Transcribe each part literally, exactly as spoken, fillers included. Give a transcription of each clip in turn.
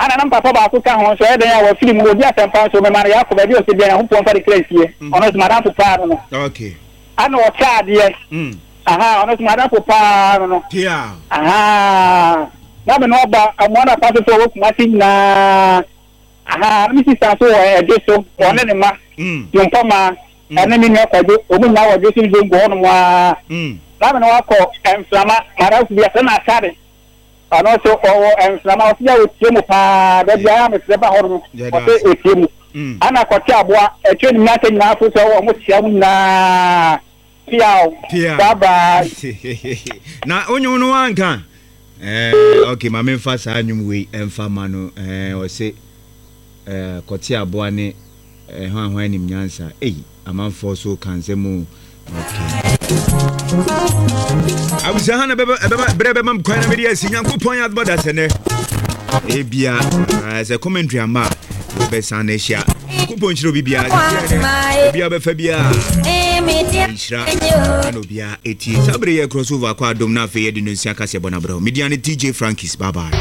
ana na papa ba ko ka ho so e den ya wa film go dia sempa so me mara ya ko ba di o se dia ho pon fa de clasie ono se madam papa no okay ana o cha de mm aha ono se madam papa no tia aha na me no ba amona pa so wo kuma tin na aha mi si sa so e de so one ne ma mm yo pama ene mi ne ko de o mu na wo de sin zo go no wa mm na me no ko enflama mara ku bia se na sare ano so o enflama o tia o tiemu pa da bia me se ba horo o se o tiemu ana ko tia aboa e twe ni na te na fo so o mo tia mu na piao bye bye na onyo no anka eh okay ma me fa sa anyum we emfa ma no eh o se eh ko tia aboa ne eh ho ho anim nyansa eh amanfo so kanzemu okay I was a beba beba mam kwana media si nyankopon ya boda sene ebia as a commentary ama be sanesha kupon chiro bibia bia be fa bia ishra no bia eti sabre ye crossover kwa dom na fe ye denuncia kase bona bro media ne T J Frankies bye bye.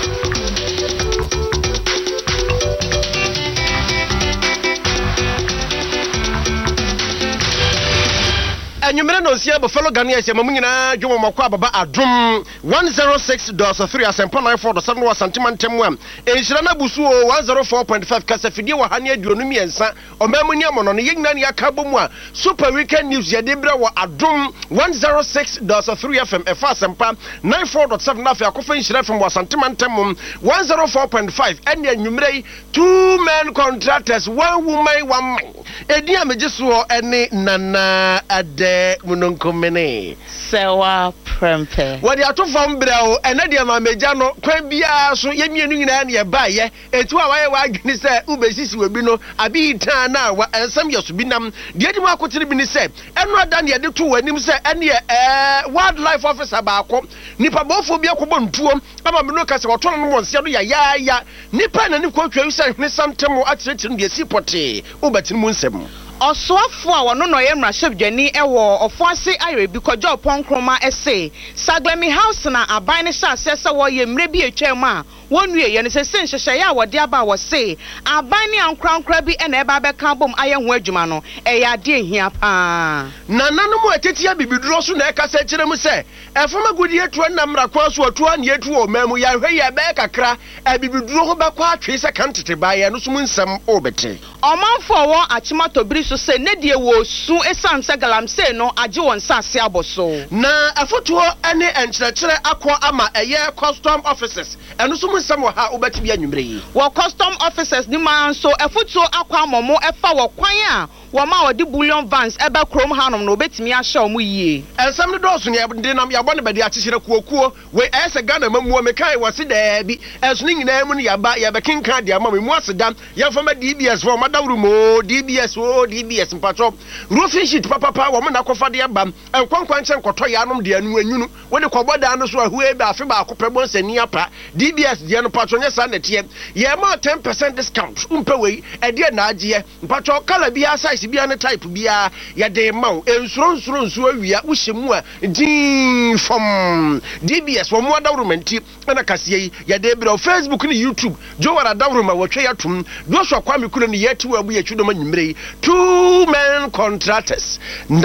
Enyumere no sia bo fellow Ghanaians ya mamunyina dwomo makwa baba adum one oh six point three asempa nine four point seven wa santimantem am enhira na busu o one oh four point five kasa fidie wa hane aduonu miensa omamu ni amono no yegna ne akabo mu a super weekend news ya de bra wa adum one oh six point three F M efa asempa nine four point seven afa akofa enhira F M wa santimantem one oh four point five ene enyumere two men contractors one woman one man edi amejeso ene nana ade munonkomene sewa prempe wadi atofam brao ene de ma meja no kwan bia so yemienu nyina ne ba ye etu a waye wagini se ubesisi webi no abi tan na wa ensam yeso binam de edi mu akotire bi ni se enu ada ne de to wanim se ene eh wildlife officer ba akọ nipa bofo bi akọbọ ntuo ama me no kase wotono no wonse no ya ya ya nipa na ni kwatwa use hwene santemo akyerɛkyerɛ de sipote ubatin mu nsɛm Oswafo a wono no ye mraship dwani ewo ofoase ayebi kojo ponkroma ese Saglemi house na aban ne sha sese wo ye mre bi etwam a wonue ye ne sese nhyehyɛ ya wode aba wo se aban ne ankrankra bi ena eba beka bom aye ho adwuma no eye ade ehia pa na nanom atetia bibiduro so na eka sa kyerem se efoma gudi etu na mra kwa so otu an yetu o mamu ya hwe ye be kakra abibiduro ho bekwa atwe se kantete ba ye no so nsɛm obete omanfo wo achimato biri so se ne die wo su esam se galamse no age won sase aboso na afoto ene enkyerɛkyerɛ akɔ ama ɛyɛ custom officers eno so nsɛm wo ha obati bia nwumre yi wo custom officers ni man so afoto akɔ amomo efa wo kwan a wo ma wo di bullion vans ebe krom hanom no obetimi ahye omo yie ensɛm ne dɔso ne de nam yabɔ ne bade akyekyerɛ kuokuo we ɛsɛ Ghana mamuo mekai wose daa bi ɛso ne nyinaa mu ne yaba yɛbɛkenka de ama me mu aseda yɛmfa D B S fo madawru mo D B S o D B S mpacho roofing sheet papa pa wo na kofa de aba enkwankwan kyen kɔtɔ ya anom de anu anyunu wo de kɔbɔda no so ahue ba afi ba akopɛ bon sani apa D B S de no pacho nya sa netie ye ma ten percent discount umpe wei ɛde na agye mpacho kala bia size bia ne type bia ya de ma ensuro nsuro nsuo awia wo hyemu a din from D B S wo mo adawru menti na kase yi ya de bra Facebook ni YouTube Jowara adawru ma wotwe yatum Joshua Kwame Kuro ni yetu abu ye twudo manyimre two men contractors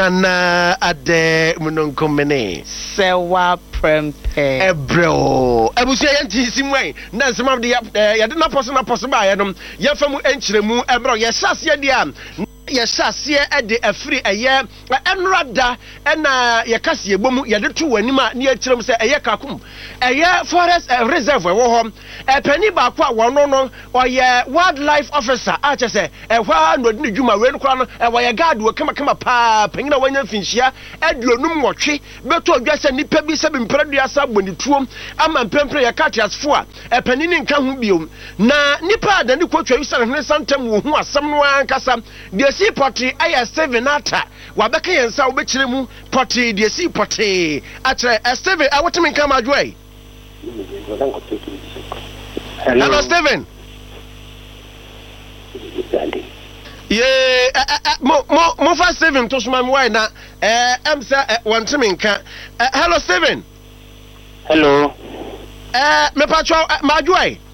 nana ade munonkomene sewa prempe ebro ebusia yanti simwan na nsema de ya de na poso na poso ba ya no ya famu enkyeremu ebro ya hyase de a ya hyase e de afiri eye enrada na ya kase ebomu ya de to wanima na ya kyerem se eye kakum eye forest uh, reserve wo ho epani ba kwa wono no oye wildlife officer a chese ehwa no de dwuma we no kra no e wo ye guard wo kama kama pa panyina wanya finhia aduonum wotwe beto odwase nipa bi se bimperadua sa bonituom ama mpempre ya katiasfo a epani ni nka ho biom na nipa da ni kwatwa yusare hne santem wo hu asem no ankasa de si poti aya seven ata wabeka yensa wo bekiremu poti de si poti atre Steven awotimi nka madwai hello, hello Steven yeah mo mo mo fa Steven to suma why na eh am say wantimi nka hello Steven hello eh me patcho madwai